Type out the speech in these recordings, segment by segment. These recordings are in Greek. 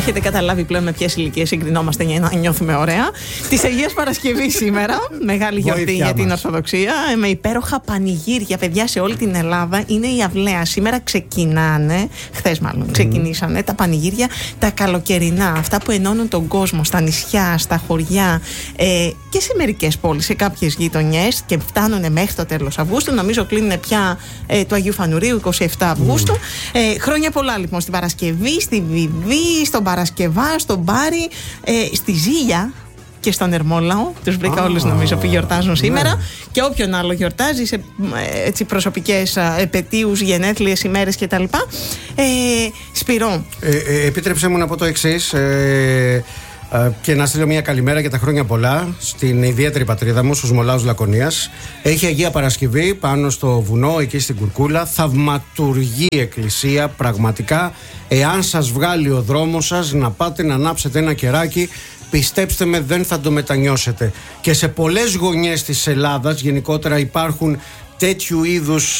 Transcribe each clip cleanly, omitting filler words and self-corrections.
Έχετε καταλάβει πλέον με ποιες ηλικίες συγκρινόμαστε για να νιώθουμε ωραία. Της Αγίας Παρασκευής σήμερα, μεγάλη γιορτή για την Ορθοδοξία, με υπέροχα πανηγύρια, παιδιά, σε όλη την Ελλάδα. Είναι η αυλαία. Σήμερα ξεκινάνε, χθες μάλλον, ξεκινήσανε τα πανηγύρια, τα καλοκαιρινά, αυτά που ενώνουν τον κόσμο στα νησιά, στα χωριά και σε μερικές πόλεις, σε κάποιες γειτονιές, και φτάνουν μέχρι το τέλος Αυγούστου. Νομίζω κλείνουν πια του Αγίου Φανουρίου 27 Αυγούστου. Χρόνια πολλά λοιπόν στην Παρασκευή, στη Βιβί, στον Παρασκευά, στον Μπάρι, στη Ζήλια και στον Ερμόλαο. Τους βρήκα όλους νομίζω που γιορτάζουν σήμερα. Και όποιον άλλο γιορτάζει σε προσωπικές επετείους, γενέθλιες ημέρες κτλ. Σπυρό, επίτρεψέ μου να πω το εξής, και να στείλω μια καλημέρα για τα χρόνια πολλά στην ιδιαίτερη πατρίδα μου, στους Μολάους Λακωνίας. Έχει Αγία Παρασκευή πάνω στο βουνό, εκεί στην Κουρκούλα. Θαυματουργή εκκλησία, πραγματικά. Εάν σας βγάλει ο δρόμος σας, να πάτε να ανάψετε ένα κεράκι, πιστέψτε με, δεν θα το μετανιώσετε. Και σε πολλές γωνιές της Ελλάδας γενικότερα υπάρχουν τέτοιου είδους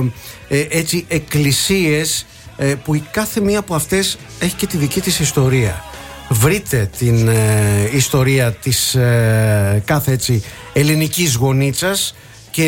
εκκλησίες, που η κάθε μία από αυτές έχει και τη δική της ιστορία. Βρείτε την ιστορία της κάθε ελληνικής γωνίτσας και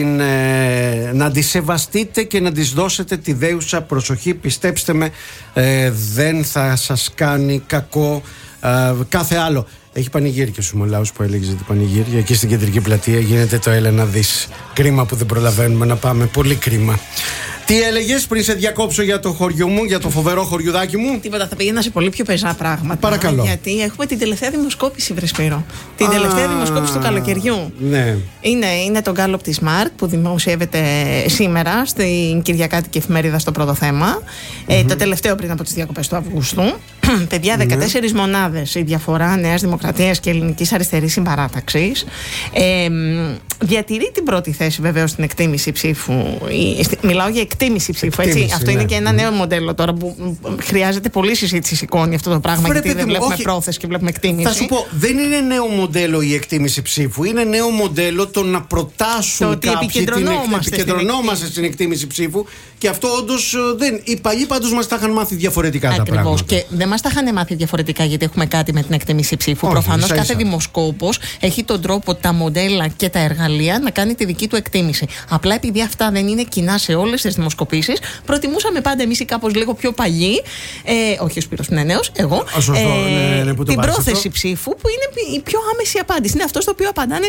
να τη σεβαστείτε και να της δώσετε τη δέουσα προσοχή. Πιστέψτε με, δεν θα σας κάνει κακό κάθε άλλο. Έχει πανηγύρι και στους Μολάους που έλεγε την πανηγύρια. Εκεί στην κεντρική πλατεία γίνεται το έλα να δεις. Κρίμα που δεν προλαβαίνουμε να πάμε, πολύ κρίμα. Τι έλεγες πριν σε διακόψω για το χωριό μου, για το φοβερό χωριουδάκι μου? Τίποτα, θα πήγαινα σε πολύ πιο πεζά πράγματα. Παρακαλώ. Γιατί έχουμε την τελευταία δημοσκόπηση, βρε Σπύρο. Την τελευταία δημοσκόπηση του καλοκαιριού. Ναι. Είναι το Γκάλοπ της ΜΑΡΚ που δημοσιεύεται σήμερα στην Κυριακάτικη Εφημερίδα στο Πρώτο Θέμα. Το τελευταίο πριν από τις διακοπές του Αυγούστου. Παιδιά, 14 μονάδες η διαφορά Νέας Δημοκρατίας και Ελληνικής Αριστερής Συμπαράταξης. Διατηρεί την πρώτη θέση βεβαίως στην εκτίμηση ψήφου. Μιλάω για εκτίμηση ψήφου, έτσι. Αυτό είναι και ένα νέο μοντέλο τώρα που χρειάζεται πολλή συζήτηση, σηκώνει αυτό το πράγμα. Γιατί δεν βλέπουμε πρόθεση και βλέπουμε εκτίμηση. Θα σου πω, δεν είναι νέο μοντέλο η εκτίμηση ψήφου. Είναι νέο μοντέλο το να προτάσουν κάποιοι επικεντρωνόμαστε στην εκτίμηση ψήφου. Και αυτό όντως δεν. Οι παλιοί πάντως μας τα είχαν μάθει διαφορετικά. Ακριβώς. Τα πράγματα. Και δεν μας τα είχαν μάθει διαφορετικά γιατί έχουμε κάτι με την εκτίμηση ψήφου. Προφανώς κάθε δημοσκόπος έχει τον τρόπο, τα μοντέλα και τα εργαλεία να κάνει τη δική του εκτίμηση. Απλά επειδή αυτά δεν είναι κοινά σε όλες τις δημοσκοπήσεις, προτιμούσαμε πάντα εμείς οι κάπως λίγο πιο παλιοί, όχι ο Σπύρος που είναι νέος, εγώ, την πρόθεση ψήφου που είναι η πιο άμεση απάντηση. Είναι αυτό στο οποίο απαντάνε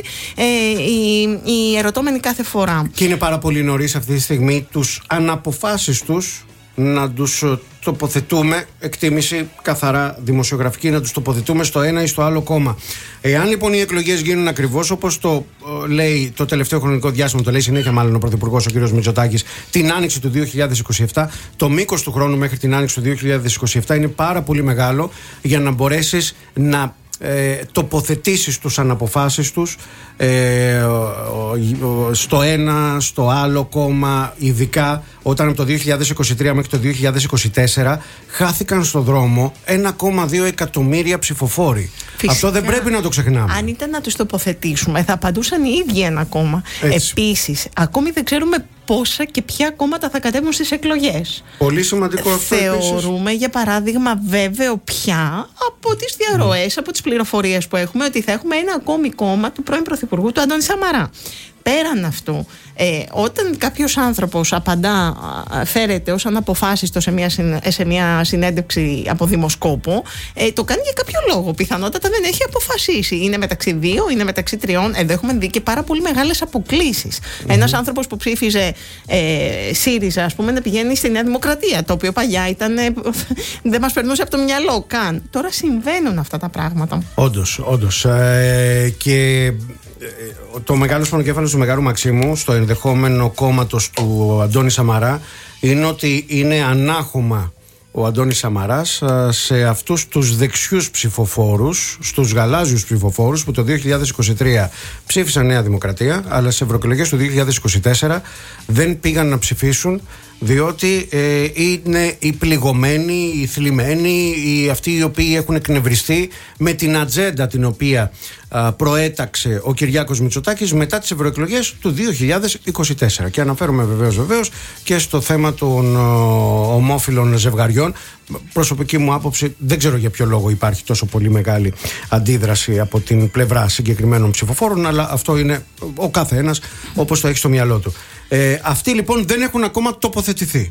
οι ερωτώμενοι κάθε φορά. Και είναι πάρα πολύ νωρίς αυτή τη στιγμή τους αναποφάσεις τους να τους τοποθετούμε, εκτίμηση καθαρά δημοσιογραφική, να τους τοποθετούμε στο ένα ή στο άλλο κόμμα. Εάν λοιπόν οι εκλογές γίνουν ακριβώς όπως το λέει το τελευταίο χρονικό διάστημα, το λέει συνέχεια μάλλον ο Πρωθυπουργός ο κ. Μητσοτάκης, την άνοιξη του 2027, το μήκος του χρόνου μέχρι την άνοιξη του 2027 είναι πάρα πολύ μεγάλο για να μπορέσεις να τοποθετήσεις τους αναποφάσεις τους στο ένα, στο άλλο κόμμα, ειδικά όταν από το 2023 μέχρι το 2024 χάθηκαν στο δρόμο 1,2 εκατομμύρια ψηφοφόροι. Φυσικά, αυτό δεν πρέπει να το ξεχνάμε. Αν ήταν να τους τοποθετήσουμε θα απαντούσαν οι ίδιοι ένα κόμμα. Επίσης, ακόμη δεν ξέρουμε πόσα και ποια κόμματα θα κατέβουν στις εκλογές. Πολύ σημαντικό αυτό. Θεωρούμε για παράδειγμα βέβαιο πια από τις διαρροές, από τις πληροφορίες που έχουμε, ότι θα έχουμε ένα ακόμη κόμμα του πρώην Πρωθυπουργού του Αντώνη Σαμαρά. Πέραν αυτού, όταν κάποιος άνθρωπος απαντά, φέρεται ως αναποφάσιστο σε μια συνέντευξη από δημοσκόπο, το κάνει για κάποιο λόγο. Πιθανότατα δεν έχει αποφασίσει. Είναι μεταξύ 2, είναι μεταξύ 3. Εδώ έχουμε δει και πάρα πολύ μεγάλες αποκλίσεις. Ένας άνθρωπος που ψήφιζε ΣΥΡΙΖΑ, ας πούμε, να πηγαίνει στη Νέα Δημοκρατία, το οποίο παλιά δεν μας περνούσε από το μυαλό καν. Τώρα συμβαίνουν αυτά τα πράγματα. Όντως. Και το μεγάλο σπονοκέφαλος του Μεγάρου Μαξίμου στο ενδεχόμενο κόμματος του Αντώνη Σαμαρά είναι ότι είναι ανάχωμα ο Αντώνης Σαμαράς σε αυτούς τους δεξιούς ψηφοφόρους, στους γαλάζιους ψηφοφόρους που το 2023 ψήφισαν Νέα Δημοκρατία, αλλά σε ευρωεκλογές του 2024 δεν πήγαν να ψηφίσουν Διότι είναι οι πληγωμένοι, οι θλιμμένοι, αυτοί οι οποίοι έχουν εκνευριστεί με την ατζέντα την οποία προέταξε ο Κυριάκος Μητσοτάκης μετά τις ευρωεκλογές του 2024. Και αναφέρομαι βεβαίως και στο θέμα των ομόφυλων ζευγαριών. Προσωπική μου άποψη, δεν ξέρω για ποιο λόγο υπάρχει τόσο πολύ μεγάλη αντίδραση από την πλευρά συγκεκριμένων ψηφοφόρων, αλλά αυτό είναι ο κάθε ένας όπως το έχει στο μυαλό του. Αυτοί λοιπόν δεν έχουν ακόμα τοποθετηθεί.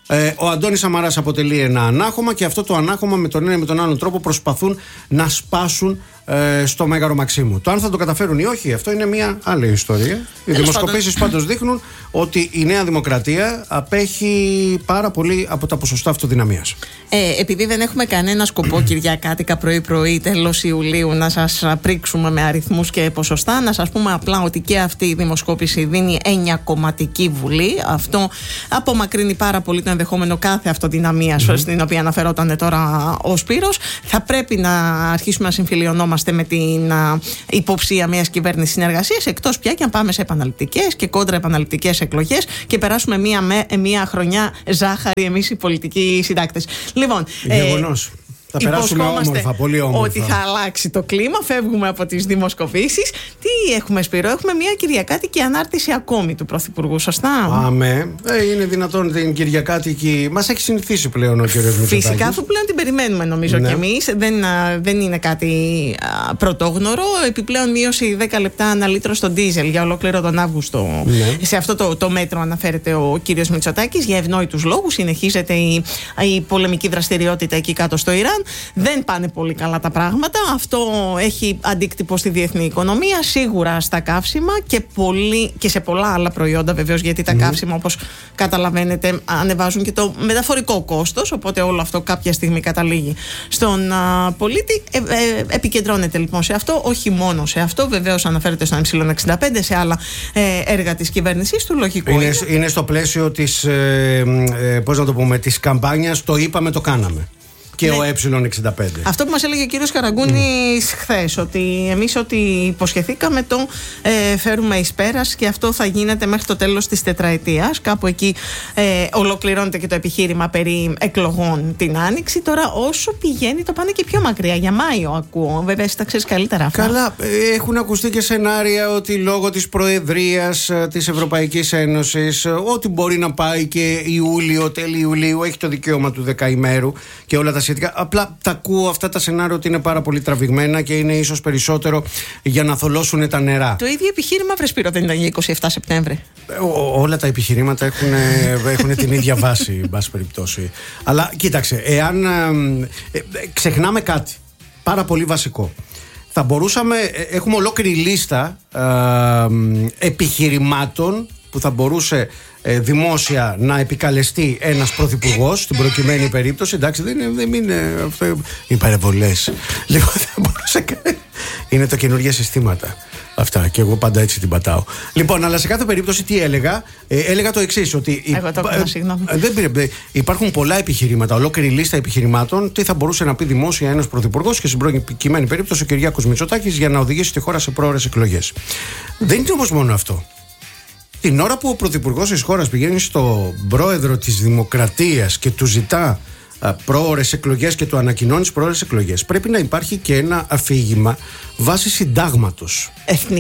Ο Αντώνης Σαμαράς αποτελεί ένα ανάχωμα και αυτό το ανάχωμα με τον ένα ή με τον άλλον τρόπο προσπαθούν να σπάσουν στο Μέγαρο Μαξίμου. Το αν θα το καταφέρουν ή όχι, αυτό είναι μια άλλη ιστορία. Οι δημοσκοπήσεις πάντως δείχνουν ότι η Νέα Δημοκρατία απέχει πάρα πολύ από τα ποσοστά αυτοδυναμίας. Επειδή δεν έχουμε κανένα σκοπό Κυριακάτικα πρωί-πρωί τέλος Ιουλίου να σας πρίξουμε με αριθμούς και ποσοστά, να σας πούμε απλά ότι και αυτή η δημοσκόπηση δίνει 9κομματική βουλή. Αυτό απομακρύνει πάρα πολύ το ενδεχόμενο κάθε αυτοδυναμίας στην οποία αναφερόταν τώρα ο Σπύρος. Θα πρέπει να αρχίσουμε να συμφιλιωνόμαστε με την υποψία μιας κυβέρνησης συνεργασίας, εκτός πια και αν πάμε σε επαναληπτικές και κόντρα επαναληπτικές εκλογές και περάσουμε μια χρονιά ζάχαρη εμείς οι πολιτικοί συντάκτες. Λοιπόν, γεγονός. Θα περάσουμε όμορφα, πολύ όμορφα. Ότι θα αλλάξει το κλίμα, φεύγουμε από τις δημοσκοπήσεις. Τι έχουμε, Σπύρο? Έχουμε μια Κυριακάτικη ανάρτηση ακόμη του Πρωθυπουργού, σωστά? Αμέ. Είναι δυνατόν την Κυριακάτικη? Μας έχει συνηθίσει πλέον ο κ. Μητσοτάκης. Φυσικά, αφού πλέον την περιμένουμε, νομίζω κι εμείς. Δεν είναι κάτι πρωτόγνωρο. Επιπλέον, μείωση 10 λεπτά ανά λίτρο στο ντίζελ για ολόκληρο τον Αύγουστο. Σε αυτό το μέτρο αναφέρεται ο κ. Μητσοτάκης για ευνόητους λόγους. Συνεχίζεται η πολεμική δραστηριότητα εκεί κάτω στο Ιράν. Δεν πάνε πολύ καλά τα πράγματα. Αυτό έχει αντίκτυπο στη διεθνή οικονομία, σίγουρα στα καύσιμα και σε πολλά άλλα προϊόντα, βεβαίως, γιατί τα καύσιμα, όπως καταλαβαίνετε, ανεβάζουν και το μεταφορικό κόστος. Οπότε όλο αυτό κάποια στιγμή καταλήγει στον πολίτη. Επικεντρώνεται λοιπόν σε αυτό, όχι μόνο σε αυτό. Βεβαίως αναφέρεται στο ε65, σε άλλα έργα της κυβέρνησης του. Λογικό είναι στο πλαίσιο της, πώς να το πούμε, της καμπάνιας «Το είπαμε, το κάναμε». Και ο ε65. Αυτό που μας έλεγε ο κύριος Καραγκούνης χθες, ότι εμείς ό,τι υποσχεθήκαμε το φέρουμε εις πέρας και αυτό θα γίνεται μέχρι το τέλος της τετραετίας. Κάπου εκεί ολοκληρώνεται και το επιχείρημα περί εκλογών την Άνοιξη. Τώρα όσο πηγαίνει το πάνε και πιο μακριά. Για Μάιο ακούω. Βέβαια εσύ τα ξέρεις καλύτερα αυτά. Καλά, έχουν ακουστεί και σενάρια ότι λόγω της Προεδρίας της Ευρωπαϊκής Ένωσης, ότι μπορεί να πάει και Ιούλιο, τέλη Ιουλίου, έχει το δικαίωμα του δεκαημέρου και όλα τα σχετικά. Απλά τα ακούω αυτά τα σενάρια ότι είναι πάρα πολύ τραβηγμένα και είναι ίσως περισσότερο για να θολώσουν τα νερά. Το ίδιο επιχείρημα, Σπύρο, δεν ήταν για 27 Σεπτέμβρη. Όλα τα επιχειρήματα έχουν την ίδια βάση, εν πάση περιπτώσει. Αλλά κοίταξε, εάν ξεχνάμε κάτι πάρα πολύ βασικό, θα μπορούσαμε, έχουμε ολόκληρη λίστα επιχειρημάτων που θα μπορούσε δημόσια να επικαλεστεί ένας πρωθυπουργός στην προκειμένη περίπτωση. Εντάξει, δεν είναι υπερβολές. Λοιπόν, θα μπορούσε. Είναι τα καινούργια συστήματα αυτά και εγώ πάντα έτσι την πατάω. Λοιπόν, αλλά σε κάθε περίπτωση τι έλεγα? Έλεγα το εξής, ότι εγώ το έκανα, συγγνώμη. Υπάρχουν πολλά επιχειρήματα, ολόκληρη λίστα επιχειρημάτων τι θα μπορούσε να πει δημόσια ένας πρωθυπουργός και στην προκειμένη περίπτωση ο Κυριάκος Μητσοτάκης για να οδηγήσει τη χώρα σε πρόωρες εκλογές. Δεν είναι όμως μόνο αυτό. Την ώρα που ο πρωθυπουργός της χώρας πηγαίνει στο πρόεδρο της Δημοκρατίας και του ζητά πρόωρες εκλογές και του ανακοινώνει τις πρόωρες εκλογές, πρέπει να υπάρχει και ένα αφήγημα βάσει συντάγματος.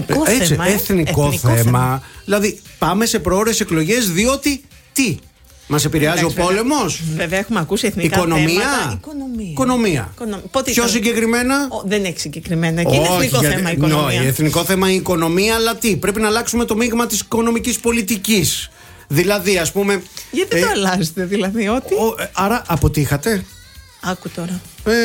Εθνικό θέμα. Δηλαδή πάμε σε πρόωρες εκλογές διότι τι? Μας επηρεάζει ο πόλεμος? Βέβαια έχουμε ακούσει εθνικά θέματα. Οικονομία. Πιο συγκεκριμένα? Δεν έχει συγκεκριμένα. Και είναι εθνικό θέμα η οικονομία. Εθνικό θέμα η οικονομία, αλλά τι? Πρέπει να αλλάξουμε το μείγμα της οικονομικής πολιτικής. Δηλαδή, ας πούμε. Γιατί το αλλάζετε, δηλαδή, ότι. Άρα αποτύχατε. Άκου τώρα.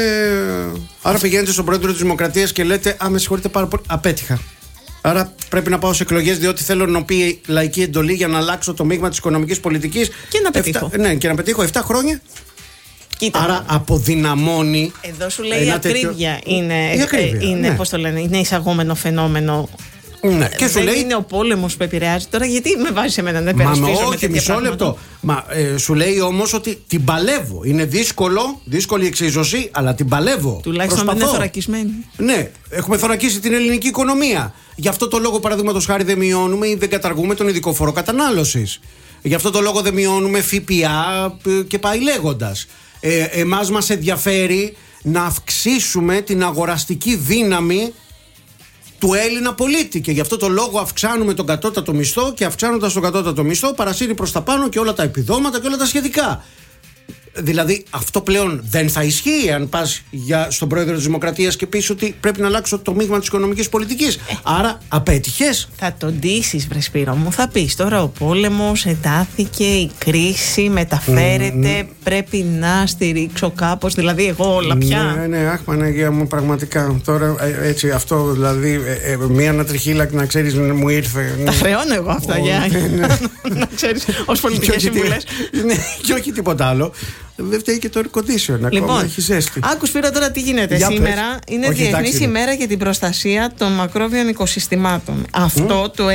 Άρα πηγαίνετε στον πρόεδρο της Δημοκρατίας και λέτε: με συγχωρείτε πάρα πολύ, απέτυχα. Άρα πρέπει να πάω σε εκλογές διότι θέλω να πει λαϊκή εντολή για να αλλάξω το μείγμα της οικονομικής πολιτικής. Και να πετύχω. Και να πετύχω 7 χρόνια. Κοίτα. Άρα αποδυναμώνει. Εδώ σου λέει η ακρίβεια είναι, πώς το λένε, είναι εισαγόμενο φαινόμενο. Ναι. Και σου λέει, είναι ο πόλεμος που επηρεάζει τώρα, γιατί με βάζεις εμένα να υπερασπίζω με τέτοια μισό λεπτό. Σου λέει όμως ότι την παλεύω. Είναι δύσκολη εξίζωση, αλλά την παλεύω. Τουλάχιστον δεν είναι θωρακισμένη. Ναι, έχουμε θωρακίσει την ελληνική οικονομία. Γι' αυτό το λόγο, παραδείγματος χάρη, δεν μειώνουμε ή δεν καταργούμε τον ειδικό φόρο κατανάλωσης. Γι' αυτό το λόγο δεν μειώνουμε ΦΠΑ και πάει λέγοντας. Εμάς μας ενδιαφέρει να αυξήσουμε την αγοραστική δύναμη του Έλληνα πολίτη και γι' αυτό το λόγο αυξάνουμε τον κατώτατο μισθό και αυξάνοντας τον κατώτατο μισθό παρασύρει προς τα πάνω και όλα τα επιδόματα και όλα τα σχετικά. Δηλαδή αυτό πλέον δεν θα ισχύει αν πας στον πρόεδρο της Δημοκρατίας και πεις ότι πρέπει να αλλάξω το μείγμα της οικονομικής πολιτικής. Άρα απέτυχες. Θα τον ντύσεις, βρε Σπύρο μου. Θα πεις τώρα ο πόλεμος εντάθηκε, η κρίση μεταφέρεται, πρέπει να στηρίξω κάπως. Δηλαδή εγώ όλα πια. Ναι, αχ Παναγία μου, πραγματικά. Τώρα έτσι αυτό δηλαδή μία ανατριχύλα να ξέρεις μου ήρθε. Τα χρεώνω εγώ αυτά να ξέρεις ως πολιτικές συμβουλές. Ναι, και όχι τίποτα άλλο. Δεν φταίει και το air condition. Λοιπόν, έχει ζέστη. Άκου Σπύρο τώρα τι γίνεται. Σήμερα είναι Διεθνής ημέρα για την προστασία των μακρόβιων οικοσυστημάτων. Αυτό το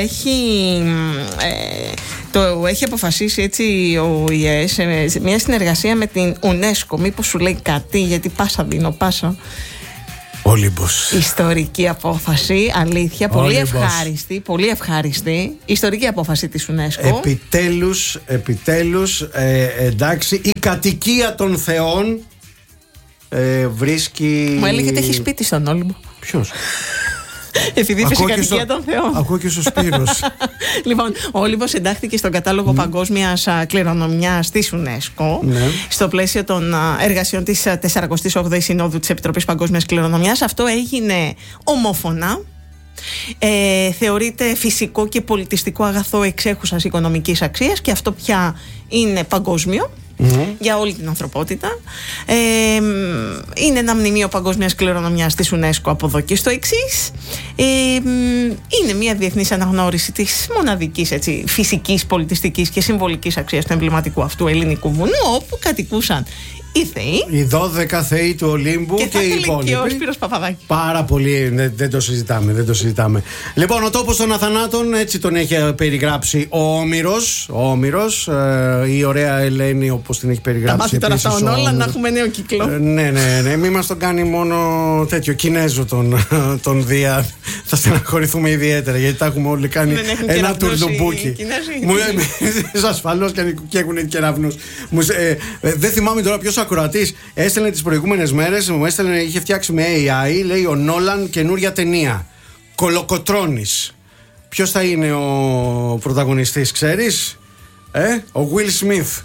έχει αποφασίσει έτσι ο ΟΗΕ σε μια συνεργασία με την UNESCO. Μήπως σου λέει κάτι, γιατί πάσα δίνω πάσα. Όλυμπος. Ιστορική απόφαση, αλήθεια, πολύ ευχάριστη. Ιστορική απόφαση της UNESCO. Επιτέλους, εντάξει, η κατοικία των θεών βρίσκει... Μου έλεγε ότι έχει σπίτι στον Όλυμπο. Ποιος? Επειδή είπε η κατοικία των θεών. Ακούω και ο Σπύρος. Λοιπόν, ο Όλυμπος εντάχθηκε στον κατάλογο παγκόσμιας κληρονομιάς της UNESCO στο πλαίσιο των εργασιών της 48ης Συνόδου της Επιτροπής Παγκόσμιας Κληρονομιάς. Αυτό έγινε ομόφωνα. Θεωρείται φυσικό και πολιτιστικό αγαθό εξέχουσας οικονομικής αξίας και αυτό πια είναι παγκόσμιο για όλη την ανθρωπότητα. Είναι ένα μνημείο παγκόσμιας κληρονομιάς της UNESCO από εδώ και στο εξής. Είναι μια διεθνής αναγνώριση της μοναδικής φυσικής, πολιτιστικής και συμβολικής αξίας του εμβληματικού αυτού ελληνικού βουνού, όπου κατοικούσαν οι θεοί. Οι 12 θεοί του Ολύμπου και οι υπόλοιποι. Και ο Σπύρος Παπαδάκη. Πάρα πολύ, δεν το συζητάμε. Λοιπόν, ο τόπος των Αθανάτων, έτσι τον έχει περιγράψει ο Όμηρος. Η ωραία Ελένη, όπως την έχει περιγράψει. Τα μάθει τώρα αυτά ο Νόλαν, να έχουμε νέο κύκλο. Ναι. Μη μας τον κάνει μόνο τέτοιο Κινέζο τον Δία. Θα στεναχωρηθούμε ιδιαίτερα, γιατί τα έχουμε όλοι κάνει ένα τουρλουμπούκι. Ασφαλώς και έχουν κεραυνούς. Δεν θυμάμαι τώρα ποιος ακροατής έστελνε τις προηγούμενες μέρες, είχε φτιάξει με AI, λέει ο Νόλαν καινούρια ταινία. Κολοκοτρώνης. Ποιος θα είναι ο πρωταγωνιστής, ξέρεις? Ο Will Smith.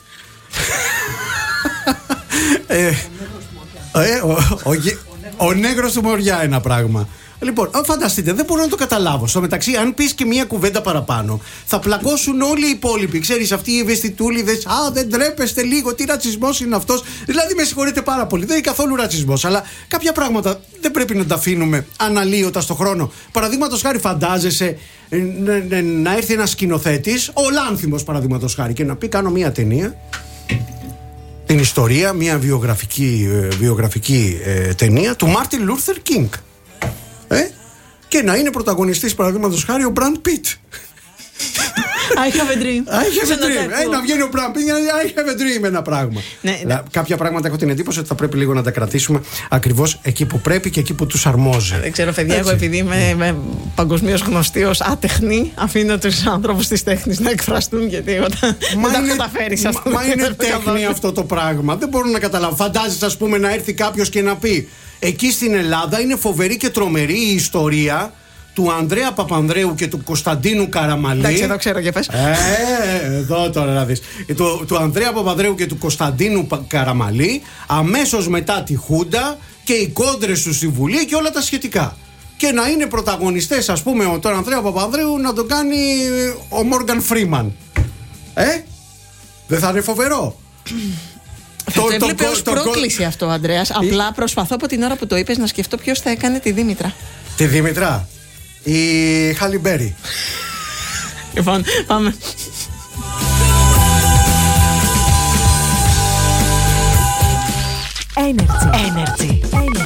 Ο νέγρος του Μοριά, ένα πράγμα. Λοιπόν, φανταστείτε, δεν μπορώ να το καταλάβω. Στο μεταξύ, αν πεις και μία κουβέντα παραπάνω, θα πλακώσουν όλοι οι υπόλοιποι. Ξέρεις, αυτοί οι ευαισθητούλιδες. Δεν τρέπεστε λίγο, τι ρατσισμός είναι αυτός. Δηλαδή, με συγχωρείτε πάρα πολύ, δεν είναι καθόλου ρατσισμός. Αλλά κάποια πράγματα δεν πρέπει να τα αφήνουμε αναλύωτα στο χρόνο. Παραδείγματος χάρη, φαντάζεσαι να έρθει ένας σκηνοθέτης, ο Λάνθιμος παραδείγματος χάρη, και να πει: κάνω μία ταινία. Την ιστορία, μία βιογραφική ταινία του Μάρτιν Λούρθερ Κίνγκ. Και να είναι πρωταγωνιστής παραδείγματος χάρη ο Μπραντ Πιτ. I have a dream. Να βγαίνει ο Μπραντ Πιτ, I have a dream, ένα πράγμα. Κάποια πράγματα έχω την εντύπωση ότι θα πρέπει λίγο να τα κρατήσουμε ακριβώς εκεί που πρέπει και εκεί που τους αρμόζει. Δεν ξέρω, παιδιά, εγώ επειδή είμαι παγκοσμίως γνωστή ως άτεχνη, αφήνω τους άνθρωπους της τέχνης να εκφραστούν, γιατί δεν τα καταφέρεις αυτό. Μα είναι τέχνη αυτό το πράγμα. Δεν μπορώ να καταλάβω. Φαντάζεσαι, ας πούμε, να έρθει κάποιος και να πει: εκεί στην Ελλάδα είναι φοβερή και τρομερή η ιστορία του Ανδρέα Παπανδρέου και του Κωνσταντίνου Καραμαλή. Εντάξει, εδώ ξέρω και πες. Εδώ τώρα να δεις. Του Ανδρέα Παπανδρέου και του Κωνσταντίνου Καραμαλή, αμέσως μετά τη Χούντα και οι κόντρες του στη Βουλή και όλα τα σχετικά. Και να είναι πρωταγωνιστές, ας πούμε, τον Ανδρέα Παπανδρέου να τον κάνει ο Μόργαν Φρίμαν. Δεν θα είναι φοβερό? Θα το έβλεπε ως πρόκληση αυτό ο Ανδρέας. Απλά προσπαθώ από την ώρα που το είπες να σκεφτώ ποιος θα έκανε τη Δήμητρα. Τη Δήμητρα? Η Χαλιμπέρι. Λοιπόν, πάμε. Energy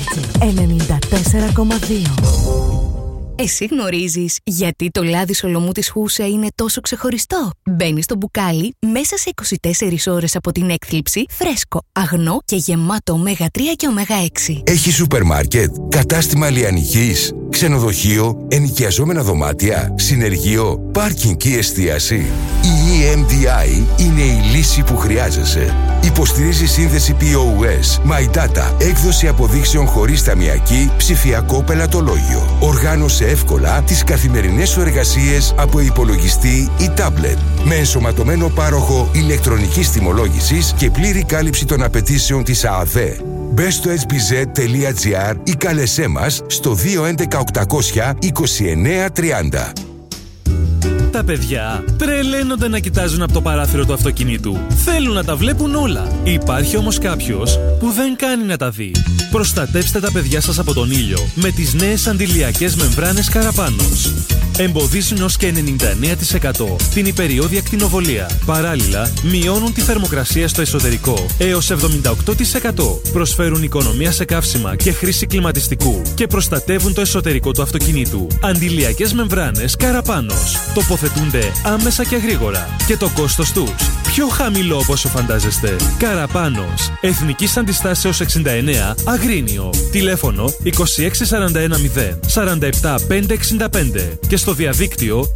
94,2. Εσύ γνωρίζεις γιατί το λάδι Σολομού της Χούσα είναι τόσο ξεχωριστό? Μπαίνει στο μπουκάλι μέσα σε 24 ώρες από την έκθλιψη, φρέσκο, αγνό και γεμάτο ωμέγα 3 και ωμέγα 6. Έχει σούπερ μάρκετ, κατάστημα λιανικής, ξενοδοχείο, ενοικιαζόμενα δωμάτια, συνεργείο, πάρκινγκ και εστίαση. Η EMDI είναι η λύση που χρειάζεσαι. Υποστηρίζει σύνδεση POS, My Data, έκδοση αποδείξεων χωρίς ταμιακή, ψηφιακό πελατολόγιο. Οργάνωσε εύκολα τις καθημερινές σου εργασίες από υπολογιστή ή τάμπλετ. Με ενσωματωμένο πάροχο ηλεκτρονικής τιμολόγησης και πλήρη κάλυψη των απαιτήσεων της ΑΑΔΕ. Μπες στο hbz.gr ή κάλεσέ μας στο 211 800 2930. Τα παιδιά τρελαίνονται να κοιτάζουν από το παράθυρο του αυτοκινήτου. Θέλουν να τα βλέπουν όλα. Υπάρχει όμως κάποιος που δεν κάνει να τα δει. Προστατέψτε τα παιδιά σας από τον ήλιο με τις νέες αντιλιακές μεμβράνες Καραπάνος. Εμποδίζουν ως και 99% την υπεριώδη ακτινοβολία. Παράλληλα, μειώνουν τη θερμοκρασία στο εσωτερικό έως 78%. Προσφέρουν οικονομία σε καύσιμα και χρήση κλιματιστικού και προστατεύουν το εσωτερικό του αυτοκινήτου. Αντιλιακές μεμβράνες Καραπάνος. Τοποθετούνται άμεσα και γρήγορα. Και το κόστος τους πιο χαμηλό από όσο φαντάζεστε. Καραπάνος. Εθνικής Αντιστάσεως 69, Αγρίνιο. Τηλέφωνο 26410 47565 και στο διαδίκτυο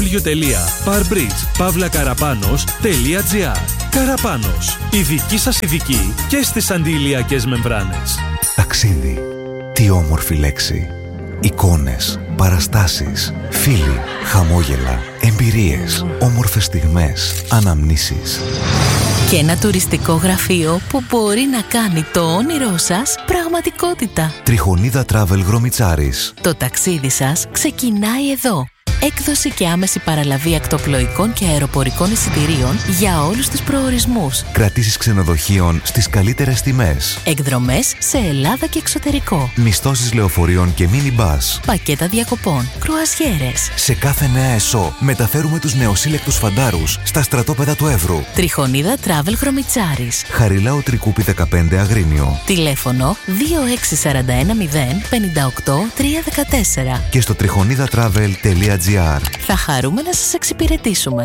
www.parbridge.pavlakarapanos.gr. Καραπάνος. Η δική σας ειδική και στις αντιλιακές μεμβράνες. Ταξίδι. Τι όμορφη λέξη. Εικόνες, παραστάσεις, φίλοι, χαμόγελα, εμπειρίες, όμορφες στιγμές, αναμνήσεις. Και ένα τουριστικό γραφείο που μπορεί να κάνει το όνειρό σας πραγματικότητα. Τριχονίδα Travel Γρομιτσάρης. Το ταξίδι σας ξεκινάει εδώ. Έκδοση και άμεση παραλαβή ακτοπλοϊκών και αεροπορικών εισιτηρίων για όλους τους προορισμούς. Κρατήσεις ξενοδοχείων στις καλύτερες τιμές. Εκδρομές σε Ελλάδα και εξωτερικό. Μισθώσεις λεωφορείων και μίνι-μπας. Πακέτα διακοπών. Κρουαζιέρες. Σε κάθε νέα ΕΣΟ μεταφέρουμε τους νεοσύλλεκτους φαντάρους στα στρατόπεδα του Εύρου. Τριχονίδα Travel Γρομιτσάρης. Χαριλάου Τρικούπη 15 Αγρίνιο. Τηλέφωνο 26410 58 314. Και στο τριχονίδαtravel.gr. Θα χαρούμε να σας εξυπηρετήσουμε.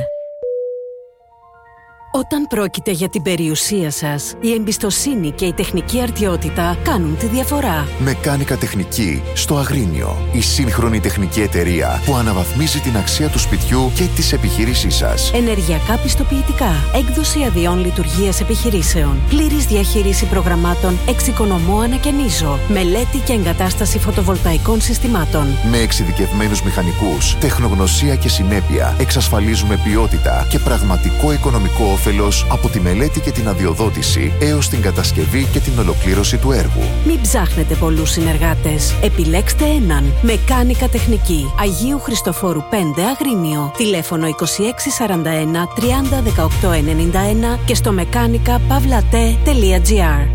Όταν πρόκειται για την περιουσία σας, η εμπιστοσύνη και η τεχνική αρτιότητα κάνουν τη διαφορά. Μεκάνικα Τεχνική στο Αγρίνιο. Η σύγχρονη τεχνική εταιρεία που αναβαθμίζει την αξία του σπιτιού και της επιχείρησής σας. Ενεργειακά πιστοποιητικά, έκδοση αδειών λειτουργίας επιχειρήσεων, πλήρης διαχείριση προγραμμάτων εξοικονομώ ανακαινίζω, μελέτη και εγκατάσταση φωτοβολταϊκών συστημάτων. Με εξειδικευμένους μηχανικούς, τεχνογνωσία και συνέπεια, εξασφαλίζουμε ποιότητα και πραγματικό οικονομικό όφελος από τη μελέτη και την αδειοδότηση έως την κατασκευή και την ολοκλήρωση του έργου. Μην ψάχνετε πολλούς συνεργάτες. Επιλέξτε έναν. Μεκάνικα Τεχνική. Αγίου Χριστοφόρου 5 Αγρίνιο. Τηλέφωνο 2641 30 18 91 και στο mechanica.pavlate.gr.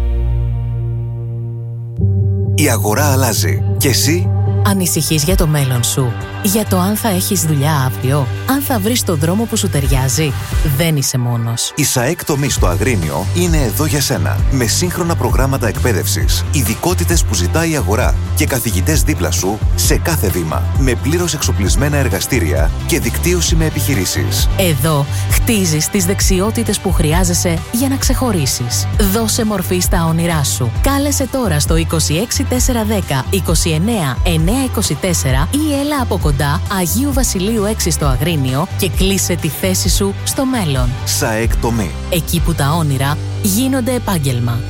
Η αγορά αλλάζει. Και εσύ? Ανησυχείς για το μέλλον σου? Για το αν θα έχεις δουλειά αύριο? Αν θα βρεις το δρόμο που σου ταιριάζει? Δεν είσαι μόνος. Η ΣΑΕΚ Τομής στο Αγρίνιο είναι εδώ για σένα. Με σύγχρονα προγράμματα εκπαίδευσης, ειδικότητες που ζητάει η αγορά και καθηγητές δίπλα σου σε κάθε βήμα. Με πλήρως εξοπλισμένα εργαστήρια και δικτύωση με επιχειρήσεις. Εδώ χτίζεις τις δεξιότητες που χρειάζεσαι για να ξεχωρίσεις. Δώσε μορφή στα όνειρά σου. Κάλεσε τώρα στο 26410 29 924 ή έλα από κοντά Αγίου Βασιλείου 6 στο Αγρίνιο και κλείσε τη θέση σου στο μέλλον. ΣΑΕΚ Τομή. Εκεί που τα όνειρα γίνονται επάγγελμα.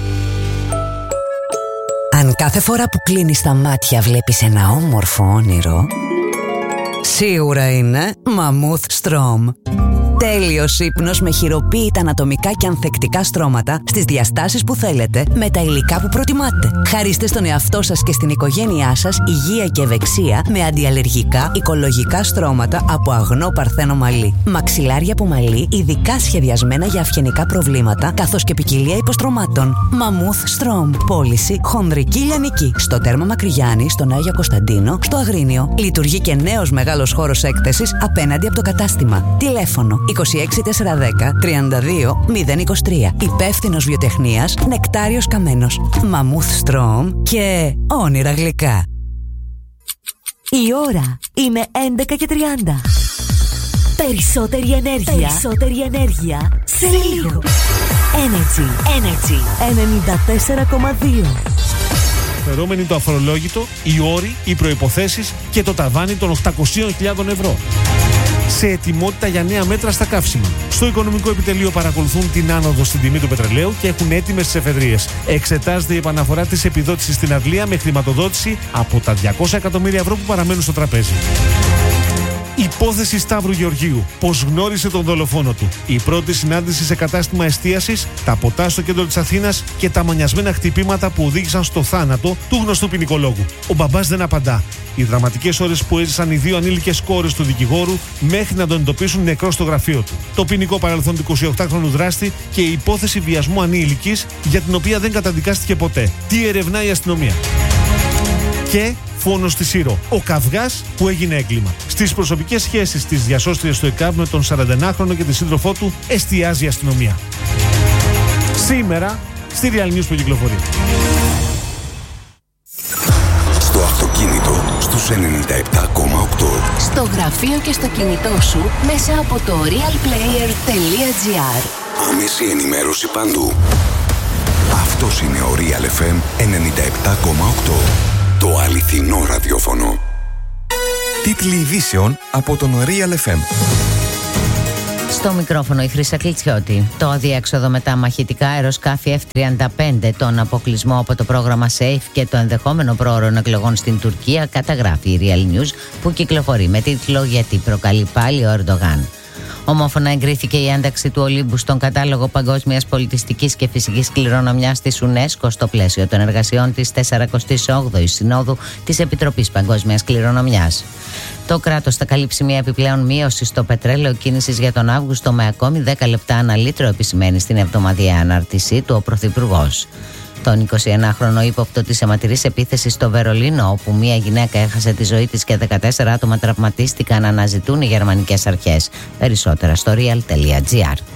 Αν κάθε φορά που κλείνεις τα μάτια βλέπεις ένα όμορφο όνειρο, σίγουρα είναι Mammoth Strom. Τέλειος ύπνος με χειροποίητα ανατομικά και ανθεκτικά στρώματα στις διαστάσεις που θέλετε με τα υλικά που προτιμάτε. Χαρίστε στον εαυτό σας και στην οικογένειά σας υγεία και ευεξία με αντιαλλεργικά οικολογικά στρώματα από αγνό παρθένο μαλλί. Μαξιλάρια από μαλλί ειδικά σχεδιασμένα για αυγενικά προβλήματα καθώς και ποικιλία υποστρωμάτων. Mammoth Strom. Πώληση χονδρική λιανική. Στο τέρμα Μακρυγιάννη, στον Άγιο Κωνσταντίνο, στο Αγρίνιο. Λειτουργεί και νέος μεγάλος χώρος έκθεσης απέναντι από το κατάστημα. Τηλέφωνο 26410 32 023. Υπεύθυνος βιοτεχνίας Νεκτάριος Καμένος. Mammoth Strom και όνειρα γλυκά. Η ώρα είναι 11:30. Περισσότερη ενέργεια σε λίγο. Energy 94,2. Φερόμενοι το αφορολόγητο, οι όροι, οι προϋποθέσεις και το ταβάνι των 800.000 ευρώ. Σε ετοιμότητα για νέα μέτρα στα καύσιμα. Στο Οικονομικό Επιτελείο παρακολουθούν την άνοδο στην τιμή του πετρελαίου και έχουν έτοιμες τις εφεδρείες. Εξετάζεται η επαναφορά της επιδότησης στην Αγγλία με χρηματοδότηση από τα 200 εκατομμύρια ευρώ που παραμένουν στο τραπέζι. Υπόθεση Σταύρου Γεωργίου. Πώς γνώρισε τον δολοφόνο του. Η πρώτη συνάντηση σε κατάστημα εστίασης, τα ποτά στο κέντρο της Αθήνας και τα μανιασμένα χτυπήματα που οδήγησαν στο θάνατο του γνωστού ποινικολόγου. Ο μπαμπάς δεν απαντά. Οι δραματικές ώρες που έζησαν οι δύο ανήλικες κόρες του δικηγόρου μέχρι να τον εντοπίσουν νεκρό στο γραφείο του. Το ποινικό παρελθόν του 28χρονου δράστη και η υπόθεση βιασμού ανήλικης για την οποία δεν καταδικάστηκε ποτέ. Τι ερευνά η αστυνομία. Και φόνος στη Σύρο. Ο καυγάς που έγινε έγκλημα. Στις προσωπικές σχέσεις της διασώστριας του ΕΚΑΒ με τον 41χρονο και τη σύντροφό του εστιάζει η αστυνομία. Σήμερα στη Real News που κυκλοφορεί. Στο αυτοκίνητο στους 97,8. Στο γραφείο και στο κινητό σου μέσα από το realplayer.gr. Άμεση ενημέρωση παντού. Αυτός είναι ο Real FM 97,8. Το αληθινό ραδιόφωνο. Τίτλοι ειδήσεων από τον Real FM. Στο μικρόφωνο η Χρύσα Κλιτσιώτη. Το αδιέξοδο με τα μαχητικά αεροσκάφη F-35, τον αποκλεισμό από το πρόγραμμα SAFE και το ενδεχόμενο πρόωρων εκλογών στην Τουρκία καταγράφει η Real News που κυκλοφορεί με τίτλο «Γιατί προκαλεί πάλι ο Ερντογάν». Ομόφωνα εγκρίθηκε η ένταξη του Ολύμπου στον κατάλογο παγκόσμιας πολιτιστικής και φυσικής κληρονομιάς της UNESCO στο πλαίσιο των εργασιών της 48ης Συνόδου της Επιτροπής Παγκόσμιας Κληρονομιάς. Το κράτος θα καλύψει μια επιπλέον μείωση στο πετρέλαιο κίνησης για τον Αύγουστο με ακόμη 10 λεπτά ανά λίτρο, επισημαίνει στην εβδομαδιαία ανάρτησή του ο Πρωθυπουργός. Τον 21χρονο ύποπτο της αιματηρής επίθεσης στο Βερολίνο, όπου μία γυναίκα έχασε τη ζωή της και 14 άτομα τραυματίστηκαν, αναζητούν οι γερμανικές αρχές. Περισσότερα στο real.gr.